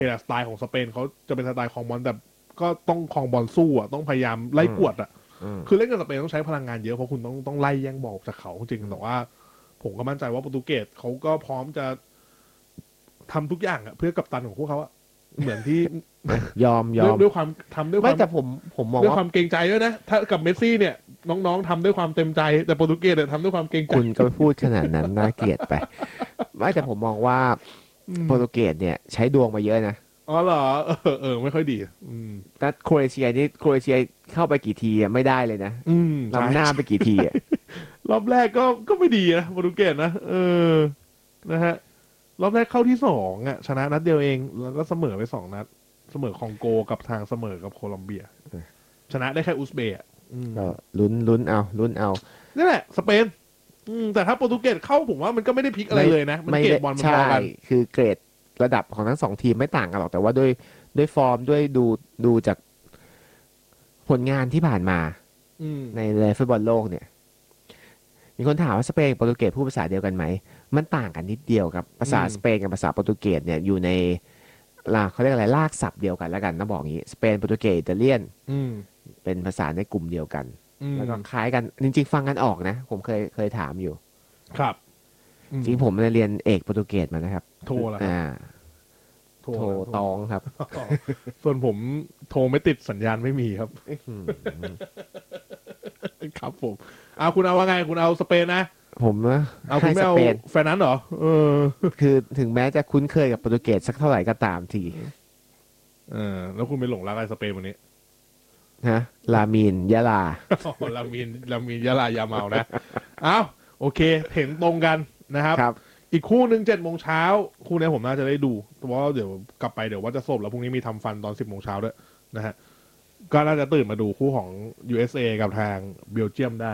แต่สไตล์ของสเปนเขาจะเป็นสไตล์ของบอลแต่ก็ต้องครองบอลสู้อ่ะต้องพยายามไล่กวดอ่ะคือเล่นกับสเปนต้องใช้พลังงานเยอะเพราะคุณต้องไล่แย่งบอลจากเขาจริงแต่ว่าผมก็มั่นใจว่าโปรตุเกสเขาก็พร้อมจะทำทุกอย่างอ่ะเพื่อกัปตันของพวกเขาอ่ะเหมือนที่ยอมด้วยความทำด้วยความไม่แต่ผมมองด้วยว่าความเกรงใจด้วยนะถ้ากับเมสซี่เนี่ยน้องๆทำด้วยความเต็มใจแต่โปรตุเกสเนี่ยทำด้วยความเกรงใจคุณก็พูดขนาดนั้นน่าเกลียดไปไม่แต่ผมมองว่าโปรตุเกสเนี่ยใช้ดวงมาเยอะนะอ๋อเหรอไม่ค่อยดีแต่โครเอเชียเข้าไปกี่ทีไม่ได้เลยนะนำหน้าไปกี่ทีรอบแรกก็ไม่ดีนะโปรตุเกสนะนะฮะรอบแรกเข้าที่2อ่ะชนะนัดเดียวเองแล้วก็เสมอไป2 นัดเสมอคองโกกับทางเสมอกับโคลอมเบียชนะได้แค่อุซเบย์ก็ลุ้นเอานี่แหละสเปนแต่ถ้าโปรตุเกสเข้าผมว่ามันก็ไม่ได้พลิกอะไรเลยนะมันเกรดบอลมันพอกันคือเกรดระดับของทั้ง2 ทีมไม่ต่างกันหรอกแต่ว่าด้วยฟอร์มด้วยดูจากผลงานที่ผ่านมาในฟุตบอลโลกเนี่ยมีคนถามว่าสเปนกับโปรตุเกสพูดภาษาเดียวกันไหมมันต่างกันนิดเดียวครับภาษาสเปนกับภาษาโปรตุเกสเนี่ยอยู่ในเขาเรียกอะไรลากศัพท์เดียวกันแล้วกันนะบอกงี้สเปนโปรตุเกสอิตาเลียนเป็นภาษาในกลุ่มเดียวกันแล้วก็คล้ายกันจริงๆฟังกันออกนะผมเคยถามอยู่ครับจริงผมเรียนเอกโปรตุเกสมานะครับโทรแล้วโทรตองครับส่วนผมโทรไม่ติดสัญญาณไม่มีครับครับผมคุณเอาว่าไงคุณเอาสเปนนะผมเอาคุณไม่เอาแฟนนั้นเหรอคือถึงแม้จะคุ้นเคยกับโปรตุเกสสักเท่าไหร่ก็ตามทีแล้วคุณไปหลงรักอะไรสเปนวันนี้ฮะลามีนยะลาลามีนยะลายาเมานะโอเคเห็นตรงกันนะครับอีกคู่หนึ่ง7 โมงเช้าคู่นี้ผมน่าจะได้ดูเพราะว่าเดี๋ยวกลับไปเดี๋ยวว่าจะสบแล้วพรุ่งนี้มีทำฟันตอน10 โมงเช้าด้วยนะฮะก็น่าจะตื่นมาดูคู่ของ USA กับทางเบลเยียมได้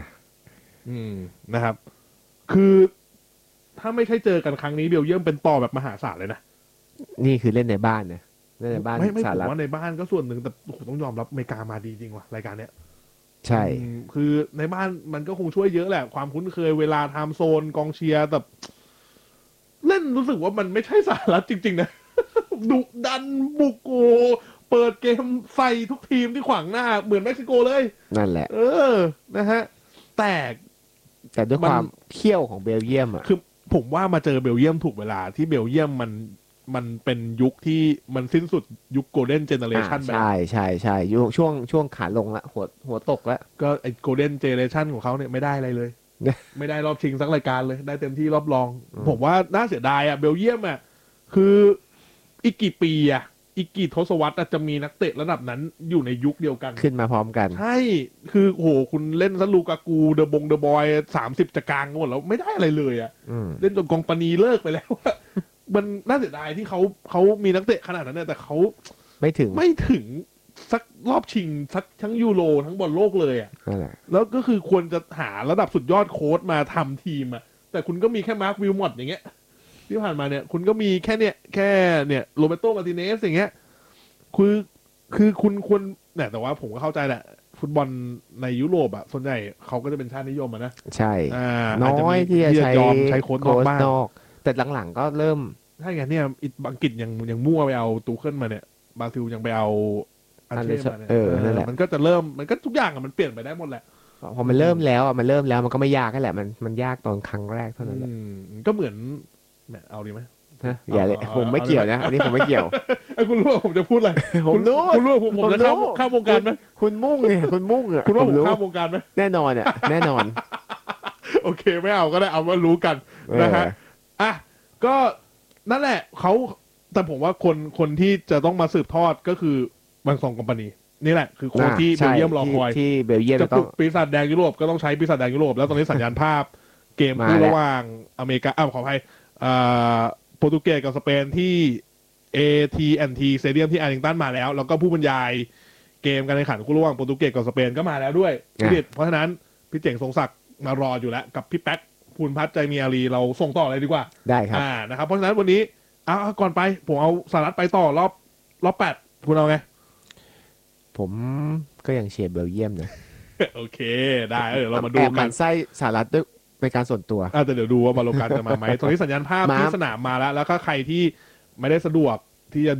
นะครับคือถ้าไม่ใช่เจอกันครั้งนี้เบลเยียมเป็นต่อแบบมหาศาลเลยนะนี่คือเล่นในบ้านนะเล่นในบ้านไม่ผมว่าในบ้านก็ส่วนหนึ่งแต่ต้องยอมรับอเมริกามาดีจริงว่ะรายการเนี้ยใช่คือในบ้านมันก็คงช่วยเยอะแหละความคุ้นเคยเวลาไทม์โซนกองเชียร์แต่เล่นรู้สึกว่ามันไม่ใช่สหรัฐจริงๆนะดุดันบุกโกเปิดเกมใส่ทุกทีมที่ขวางหน้าเหมือนเม็กซิโกเลยนั่นแหละนะฮะแต่ด้วยความเขี้ยวของเบลเยียมอ่ะคือผมว่ามาเจอเบลเยียมถูกเวลาที่เบลเยียมมันเป็นยุคที่มันสิ้นสุดยุคโกลเด้นเจเนอเรชันไปใช่ช่วงขาลงละหัวตกแล้วก็ไอ้โกลเด้นเจเนอเรชันของเขาเนี่ยไม่ได้อะไรเลยไม่ได้รอบชิงสักรายการเลยได้เต็มที่รอบรองผมว่าน่าเสียดายอ่ะเบลเยียมอ่ะคืออีกกี่ปีอ่ะอีกกี่ทศวรรษจะมีนักเตะระดับนั้นอยู่ในยุคเดียวกันขึ้นมาพร้อมกันใช่คือโหคุณเล่นซะลูกากูเดอะบอย30จะกลางหมดแล้วไม่ได้อะไรเลยอ่ะเล่นจนกองปานีเลิกไปแล้วมันน่าเสียดายที่เขามีนักเตะขนาดนั้นเนี่ยแต่เขาไม่ถึงสักรอบชิงสักทั้งยูโรทั้งบอลโลกเลยอ่ะแล้วก็คือควรจะหาระดับสุดยอดโค้ชมาทำทีมอ่ะแต่คุณก็มีแค่มาร์ควิลมอตอย่างเงี้ยที่ผ่านมาเนี่ยคุณก็มีแค่เนี่ยโรเบโตมาร์ติเนสอย่างเงี้ยคือคุณควรเนี่ยแต่ว่าผมก็เข้าใจแหละฟุตบอลในยุโรปอ่ะส่วนใหญ่เขาก็จะเป็นชาตินิยมนะใช่น้อยที่จะใช้โค้ชนอกบ้านแต่หลังๆก็เริ่มถ้าอย่างนี้เนี่ยอังกฤษยังมั่วไปเอาตูเคิลมาเนี่ยบราซิลยังไปเอาอันเช่มาเนี่ยนั่นแหละมันก็จะเริ่มมันก็ทุกอย่างมันเปลี่ยนไปได้หมดแหละพอมันเริ่มแล้วมันก็ไม่ยากแค่แหละมันยากตอนครั้งแรกเท่านั้นแหละก็เหมือนเนี่ยเอาดีไหมอย่าเลยผมไม่เกี่ยวนะอันนี้ผมไม่เกี่ยวคุณรู้ว่าผมจะพูดอะไรผมรู้คุณรู้ผมจะเข้าวงการไหมคุณมุ่งเนี่ยคุณว่าผมเข้าวงการไหมแน่นอนอ่ะแน่นอนโอเคไม่เอาก็ได้เอาว่ารู้กันนะฮะก็นั่นแหละเขาแต่ผมว่าคนที่จะต้องมาสืบทอดก็คือบางซองคอมพานีนี่แหละคือคนที่เบลเยียมรอคอยที่เบลเยียมจะปลุกปีศาจแดงยุโรปก็ต้องใช้ปีศาจแดงยุโรปแล้วตอนนี้สัญญาณภาพเกมคู่ระหว่างอเมริกาขออภัยโปรตุเกสกับสเปนที่ AT&T Stadium ที่อาร์ลิงตันมาแล้วก็ผู้บรรยายเกมการแข่งขันคู่ระหว่างโปรตุเกสกับสเปนก็มาแล้วด้วยเพราะฉะนั้นพี่เจ๋งทรงศักดิ์มารออยู่แล้วกับพี่แป๊กภูลพัฒน์ใจมีอารีเราส่งต่อเลยดีกว่าได้ครับนะครับเพราะฉะนั้นวันนี้ก่อนไปผมเอาสหรัฐไปต่อรอบ8คุณเอาไงผมก็ยังเชียร์เบลเยียมนะโอเคได้เรามาดูกันไส้สหรัฐด้วยเป็นการส่วนตัวแต่เดี๋ยวดูว่าบาโลกันจะมาไหมตอนนี้สัญญาณภาพที่สนามมาแล้วก็ใครที่ไม่ได้สะดวกที่จะ